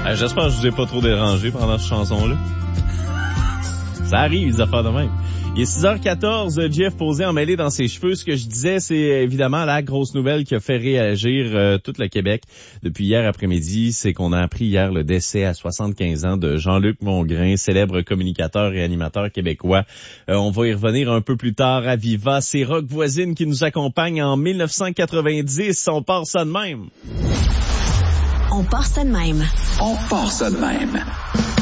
J'espère que je vous ai pas trop dérangé pendant cette chanson-là. Ça arrive, les affaires de même. Il est 6h14, Jeff posé emmêlé dans ses cheveux. Ce que je disais, c'est évidemment la grosse nouvelle qui a fait réagir tout le Québec depuis hier après-midi. C'est qu'on a appris hier le décès à 75 ans de Jean-Luc Mongrain, célèbre communicateur et animateur québécois. On va y revenir un peu plus tard à Viva. C'est Rock Voisine qui nous accompagne en 1990. On part ça de même. On part ça de même. On part ça de même.